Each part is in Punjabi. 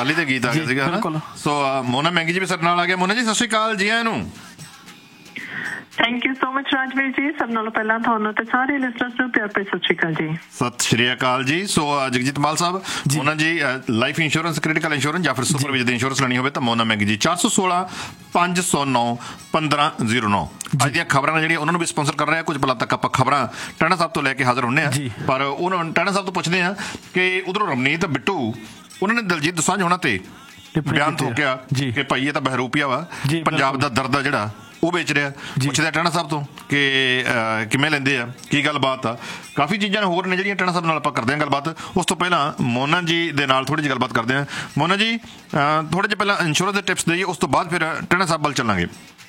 ਚਾਲੀ ਦੇ ਗੀਤ ਆ ਗਏ ਸੀਗਾ ਨਾ। ਸੋ ਮੋਨਾ ਮੈਂਗੀ ਜੀ ਵੀ ਸਾਡੇ ਨਾਲ ਆ ਗਿਆ। ਮੋਨਾ ਜੀ ਸਤਿ ਸ਼੍ਰੀ ਅਕਾਲ ਜੀ ਆਇਆਂ ਨੂੰ। Thank you so much Rajveer ਜੀ। ਸਭ ਨਾਲੋਂ ਪਹਿਲਾਂ ਤੁਹਾਨੂੰ ਤੇ ਸਾਰੇ ਲਿਸਨਰਸ ਨੂੰ ਪਿਆਰ ਭਰੀ ਸਤਿ ਸ਼੍ਰੀ ਅਕਾਲ ਜੀ। ਸਤਿ ਸ਼੍ਰੀ ਅਕਾਲ ਜੀ। ਸੋ ਜਗਜੀਤ ਮਾਲ ਸਾਹਿਬ, ਮੋਨਾ ਜੀ ਲਾਈਫ ਇੰਸ਼ੋਰੈਂਸ, ਕ੍ਰਿਟੀਕਲ ਇੰਸ਼ੋਰੈਂਸ ਜਾਂ ਫਿਰ ਸੁਪਰ ਵਿਜਨ ਦੀ ਇੰਸ਼ੋਰੈਂਸ ਲੈਣੀ ਹੋਵੇ ਤਾਂ ਮੋਨਾ ਮੈਂਗੀ ਜੀ 416 509 1509 ਅੱਜ ਦੀਆਂ ਖਬਰਾਂ ਜਿਹੜੀਆਂ ਉਹਨਾਂ ਨੂੰ ਵੀ ਸਪਾਂਸਰ ਕਰ ਰਿਹਾ। ਕੁਝ ਪਲਾਂ ਤੱਕ ਆਪਾਂ ਖਬਰਾਂ ਟਾਣਾ ਸਾਹਿਬ ਤੋਂ ਲੈ ਕੇ ਹਾਜ਼ਰ ਹੁੰਦੇ ਹਾਂ, ਪਰ ਉਹਨਾਂ ਟਾਣਾ ਸਾਹਿਬ ਤੋਂ ਪੁੱਛਦੇ ਹਾਂ ਕਿ ਉਧਰੋਂ ਰਵਨੀਤ ਬਿੱਟੂ ਉਹਨਾਂ ਨੇ ਦਿਲਜੀਤ ਦੋਸਾਂਝ ਹੋਣਾ ਤੇ ਬਿਆਨ ਠੋਕਿਆ ਕਿ ਭਾਈ ਇਹ ਤਾਂ ਬਹਿਰੂਪੀਆ ਵਾ, ਪੰਜਾਬ ਦਾ ਦਰਦ ਆ ਜਿਹੜਾ ਉਹ ਵੇਚ ਰਿਹਾ। ਪੁੱਛਦੇ ਟਾਣਾ ਸਾਹਿਬ ਤੋਂ ਕਿ ਕਿਵੇਂ ਲੈਂਦੇ ਆ, ਕੀ ਗੱਲਬਾਤ ਆ। ਕਾਫੀ ਚੀਜ਼ਾਂ ਹੋਰ ਨੇ ਜਿਹੜੀਆਂ ਟਾਣਾ ਸਾਹਿਬ ਨਾਲ ਆਪਾਂ ਕਰਦੇ ਹਾਂ ਗੱਲਬਾਤ। ਉਸ ਤੋਂ ਪਹਿਲਾਂ ਮੋਨਾ ਜੀ ਦੇ ਨਾਲ ਥੋੜ੍ਹੀ ਜਿਹੀ ਗੱਲਬਾਤ ਕਰਦੇ ਹਾਂ। ਮੋਨਾ ਜੀ ਥੋੜ੍ਹੇ ਜਿਹੇ ਪਹਿਲਾਂ ਇੰਸ਼ੋਰੈਂਸ ਦੇ ਟਿਪਸ ਦੇਈਏ, ਉਸ ਤੋਂ ਬਾਅਦ ਫਿਰ ਟਾਣਾ ਸਾਹਿਬ ਵੱਲ ਚੱਲਾਂਗੇ।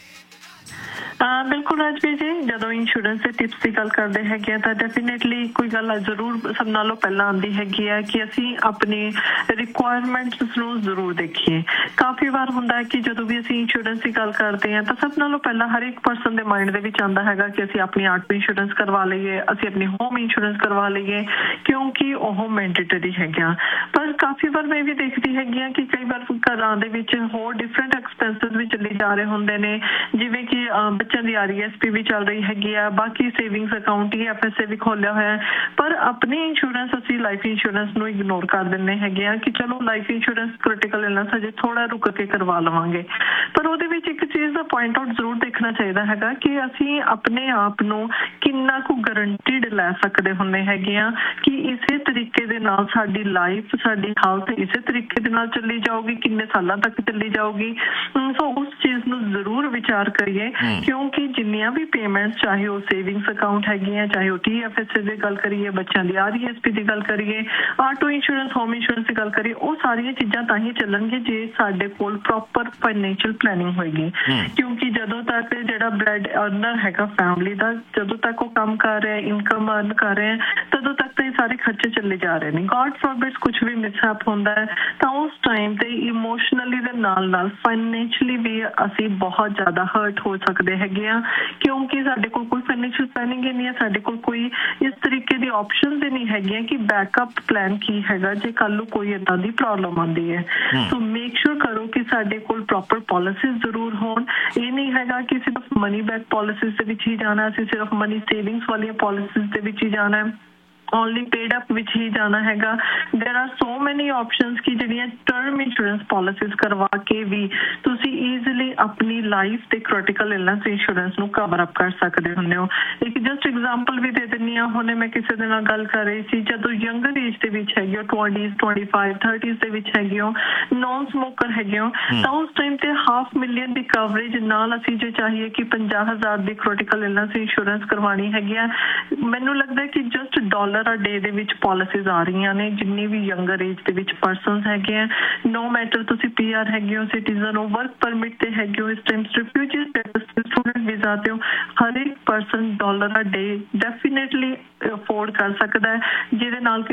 ਬਿਲਕੁਲ ਰਾਜਵੀਰ ਜੀ, ਜਦੋਂ ਇੰਸ਼ੋਰੈਂਸ ਦੇ ਟਿਪਸ ਦੀ ਗੱਲ ਕਰਦੇ ਹੈਗੇ ਆ ਤਾਂ ਡੈਫੀਨੇਟਲੀ ਕੋਈ ਗੱਲ ਜ਼ਰੂਰ ਸਭ ਨਾਲੋਂ ਪਹਿਲਾਂ ਆਉਂਦੀ ਹੈਗੀ ਹੈ ਕਿ ਅਸੀਂ ਆਪਣੀ ਰਿਕੁਆਇਰਮੈਂਟਸ ਨੂੰ ਜ਼ਰੂਰ ਦੇਖੀਏ। ਕਾਫੀ ਵਾਰ ਹੁੰਦਾ ਹੈ ਕਿ ਜਦੋਂ ਵੀ ਅਸੀਂ ਇੰਸ਼ੋਰੈਂਸ ਦੀ ਗੱਲ ਕਰਦੇ ਹਾਂ ਤਾਂ ਸਭ ਨਾਲੋਂ ਪਹਿਲਾਂ ਹਰ ਇੱਕ ਪਰਸਨ ਦੇ ਮਾਇੰਡ ਦੇ ਵਿੱਚ ਆਉਂਦਾ ਹੈਗਾ ਕਿ ਅਸੀਂ ਆਪਣੀ ਆਟੋ ਇੰਸ਼ੋਰੈਂਸ ਕਰਵਾ ਲਈਏ, ਅਸੀਂ ਆਪਣੀ ਹੋਮ ਇੰਸ਼ੋਰੈਂਸ ਕਰਵਾ ਲਈਏ, ਕਿਉਂਕਿ ਉਹ ਮੈਂਡੇਟਰੀ ਹੈਗਾ। ਪਰ ਕਾਫੀ ਵਾਰ ਮੈਂ ਇਹ ਵੀ ਦੇਖਦੀ ਹੈਗੀ ਹਾਂ ਕਿ ਕਈ ਵਾਰ ਘਰਾਂ ਦੇ ਵਿੱਚ ਹੋਰ ਡਿਫਰੈਂਟ ਐਕਸਪੈਂਸਿਸ ਵੀ ਚੱਲੇ ਜਾ ਰਹੇ ਹੁੰਦੇ ਨੇ, ਜਿਵੇਂ ਕਿ ਬੱਚਿਆਂ ਦੀ RESP ਵੀ ਚੱਲ ਰਹੀ ਹੈਗੀ ਆ, ਬਾਕੀ ਸੇਵਿੰਗਸ ਅਕਾਊਂਟ ਹੀ FSA ਵੀ ਖੋਲਿਆ ਹੋਇਆ। ਪਰ ਆਪਣੀ ਇੰਸ਼ੋਰੈਂਸ ਅਸੀਂ ਲਾਈਫ ਇੰਸ਼ੋਰੈਂਸ ਨੂੰ ਇਗਨੋਰ ਕਰ ਦਿੰਦੇ ਹੈਗੇ ਆ ਕਿ ਚਲੋ ਲਾਈਫ ਇੰਸ਼ੋਰੈਂਸ ਕ੍ਰਿਟੀਕਲ ਇਲਨੈਸ ਅਜੇ ਥੋੜਾ ਰੁਕ ਕੇ ਕਰਵਾ ਲਵਾਂਗੇ। ਪਰ ਉਹਦੇ ਵਿੱਚ ਇੱਕ ਚੀਜ਼ ਦਾ ਪੁਆਇੰਟ ਆਊਟ ਜ਼ਰੂਰ ਦੇਖਣਾ ਚਾਹੀਦਾ ਹੈਗਾ ਕਿ ਅਸੀਂ ਆਪਣੇ ਆਪ ਨੂੰ ਕਿੰਨਾ ਕੁ ਗਰੰਟਿਡ ਲੈ ਸਕਦੇ ਹੁੰਦੇ ਹੈਗੇ ਆ ਕਿ ਇਸੇ ਤਰੀਕੇ ਦੇ ਨਾਲ ਸਾਡੀ ਲਾਈਫ, ਸਾਡੀ ਹੈਲਥ ਇਸੇ ਤਰੀਕੇ ਦੇ ਨਾਲ ਚੱਲੀ ਜਾਊਗੀ, ਕਿੰਨੇ ਸਾਲਾਂ ਤੱਕ ਚੱਲੀ ਜਾਊਗੀ। ਸੋ ਉਸ ਚੀਜ਼ ਨੂੰ ਜ਼ਰੂਰ ਵਿਚਾਰ ਕਰੀਏ, ਕਿਉਂਕਿ ਜਿੰਨੀਆਂ ਵੀ ਪੇਮੈਂਟਸ, ਚਾਹੇ ਉਹ ਸੇਵਿੰਗਸ ਅਕਾਊਂਟ ਹੈਗੀਆਂ, ਚਾਹੇ ਉਹ TFSA ਦੀ ਗੱਲ ਕਰੀਏ, ਬੱਚਿਆਂ ਦੀ RESP ਦੀ ਗੱਲ ਕਰੀਏ, ਆਟੋ ਇੰਸ਼ੋਰੈਂਸ, ਹੋਮ ਇੰਸ਼ੋਰੈਂਸ ਦੀ ਗੱਲ ਕਰੀਏ, ਉਹ ਸਾਰੀਆਂ ਚੀਜ਼ਾਂ ਤਾਂ ਹੀ ਚੱਲਣਗੀਆਂ ਜੇ ਸਾਡੇ ਕੋਲ ਪ੍ਰੋਪਰ ਫਾਈਨੈਂਸ਼ੀਅਲ ਪਲੈਨਿੰਗ ਹੋਏਗੀ। ਕਿਉਂਕਿ ਜਦੋਂ ਤੱਕ ਜਿਹੜਾ ਬ੍ਰੈਡ ਅਰਨਰ ਹੈਗਾ ਫੈਮਿਲੀ ਦਾ, ਜਦੋਂ ਤੱਕ ਉਹ ਕੰਮ ਕਰ ਰਿਹਾ, ਇਨਕਮ ਅਰਨ ਕਰ ਰਿਹਾ, ਤਦੋਂ ਤੱਕ ਤਾਂ ਇਹ ਸਾਰੇ ਖਰਚੇ ਚੱਲੇ ਜਾ ਰਹੇ ਨੇ। ਗॉड ਫॉरबिड ਕੁਝ ਵੀ ਮਿਸਹੈਪ ਹੁੰਦਾ ਹੈ ਤਾਂ ਉਸ ਟਾਈਮ ਤੇ ਇਮੋਸ਼ਨਲੀ ਦੇ ਨਾਲ ਨਾਲ ਫਾਈਨੈਂਸ਼ੀਅਲੀ ਵੀ ਅਸੀਂ ਬਹੁਤ ਜ਼ਿਆਦਾ ਹਰਟ ਹੋ ਸਕਦੇ ਹੈਗੇ ਆ, ਕਿਉਂਕਿ ਸਾਡੇ ਕੋਲ ਕੋਈ ਫਾਈਨੈਂਸ਼ੀਅਲ ਪਲੈਨਿੰਗ ਹੀ ਨਹੀਂ ਹੈ, ਸਾਡੇ ਕੋਲ ਕੋਈ ਇਸ ਤਰੀਕੇ ਦੀ ਆਪਸ਼ਨਸ ਹੀ ਨਹੀਂ ਹੈਗੀਆਂ ਕਿ ਬੈਕਅਪ ਪਲਾਨ ਕੀ ਹੈਗਾ ਜੇ ਕੱਲ ਨੂੰ ਕੋਈ ਏਦਾਂ ਦੀ ਪ੍ਰੋਬਲਮ ਆਉਂਦੀ ਹੈ। ਸੋ ਮੇਕ ਸ਼ੋਰ ਕਰੋ ਕਿ ਸਾਡੇ ਕੋਲ ਪ੍ਰੋਪਰ ਪਾਲਿਸੀਜ਼ ਜ਼ਰੂਰ ਹੋਣ। ਇਹ ਨਹੀਂ ਹੈਗਾ ਕਿ ਸਿਰਫ ਮਨੀ ਬੈਕ ਪਾਲਿਸੀਜ਼ ਦੇ ਵਿੱਚ ਹੀ ਜਾਣਾ, ਅਸੀਂ ਸਿਰਫ ਮਨੀ ਸੇਵਿੰਗਸ ਵਾਲੀਆਂ ਪਾਲਿਸੀਜ਼ ਦੇ ਵਿੱਚ ਹੀ ਜਾਣਾ ਹੈ, ਓਨਲੀ ਪੇਡ ਅਪ ਵਿੱਚ ਹੀ ਜਾਣਾ ਹੈਗਾ। ਦੇਰ ਆਰ ਸੋ ਮੈਨੀ ਆਪਸ਼ਨਸ ਕਿ ਜਿਹੜੀਆਂ ਟਰਮ ਇੰਸ਼ੋਰੈਂਸ ਪਾਲਿਸੀਜ਼ ਕਰਵਾ ਕੇ ਵੀ ਤੁਸੀਂ ਈਜ਼ੀਲੀ ਆਪਣੀ ਲਾਈਫ ਤੇ ਕ੍ਰਿਟੀਕਲ ਇਲਨੈਸ ਇੰਸ਼ੋਰੈਂਸ ਨੂੰ ਕਵਰ ਅਪ ਕਰ ਸਕਦੇ ਹੁੰਦੇ ਹੋ। ਇੱਕ ਜਸਟ ਐਗਜ਼ਾਮਪਲ ਵੀ ਦੇ ਦਿੰਦੀ ਹਾਂ। ਹੁਣੇ ਮੈਂ ਕਿਸੇ ਦੇ ਨਾਲ ਗੱਲ ਕਰ ਰਹੀ ਸੀ, ਜਦੋਂ ਯੰਗਰ ਏਜ ਦੇ ਵਿੱਚ ਹੈਗੇ ਹੋ, 20s, 25, 30s ਦੇ ਵਿੱਚ ਹੈਗੇ ਹੋ, ਨੋਨ ਸਮੋਕਰ ਹੈਗੇ ਹੋ, ਤਾਂ ਉਸ ਟਾਈਮ ਤੇ $500,000 ਦੀ ਕਵਰੇਜ ਨਾਲ ਅਸੀਂ ਜੇ ਚਾਹੀਏ ਕਿ 50,000 ਦੀ ਕ੍ਰਿਟੀਕਲ ਇਲਨੈਸ ਇੰਸ਼ੋਰੈਂਸ ਕਰਵਾਉਣੀ ਹੈਗੀ ਆ, ਮੈਨੂੰ ਲੱਗਦਾ ਕਿ ਜਸਟ $1 a day ਦੇ ਵਿੱਚ ਪਾਲਿਸੀਜ਼ ਆ ਰਹੀਆਂ ਨੇ। ਜਿੰਨੀ ਵੀ ਯੰਗਰ ਏਜ ਦੇ ਵਿੱਚ ਪਰਸਨਸ ਹੈਗੇ ਆ, ਨੋ ਮੈਟਰ ਤੁਸੀਂ PR ਹੈਗੇ ਹੋ, ਸਿਟੀਜ਼ਨ ਹੋ, ਵਰਕ ਪਰਮਿਟ ਤੇ ਹੈਗੇ ਹੋ, ਇਸ ਟਾਈਮ ਰਿਫਿਊਜੀ ਸਟੇਟਸ ਤੇ, ਸਟੂਡੈਂਟ ਵੀਜ਼ਾ ਤੇ ਹੋ, ਹਰ ਇੱਕ person $1 a day definitely afford ਕਰ ਸਕਦਾ ਹੈ, ਜਿਹਦੇ ਨਾਲ